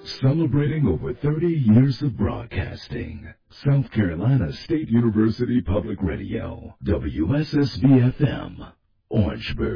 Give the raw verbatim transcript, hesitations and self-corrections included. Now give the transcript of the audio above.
Celebrating over thirty years of broadcasting. South Carolina State University Public Radio, W S S B F M, Orangeburg.